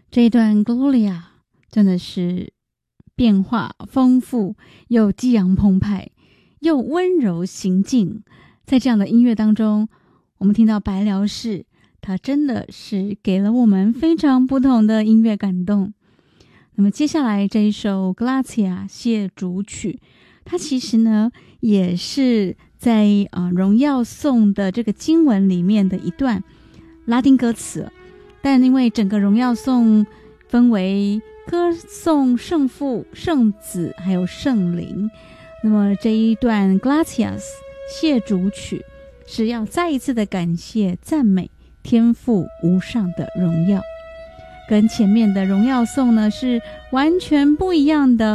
这一段 Gloria 真的是变化丰富，又激昂澎湃，又温柔行进。在这样的音乐当中，我们听到白辽士，他真的是给了我们非常不同的音乐感动。那么接下来这一首 Grazia 谢主曲，它其实呢也是在荣耀颂的这个经文里面的一段拉丁歌词，但因为整个荣耀颂分为歌颂圣父、圣子还有圣灵，那么这一段 Gratias 谢主曲是要再一次的感谢赞美天父无上的荣耀，跟前面的荣耀颂呢是完全不一样的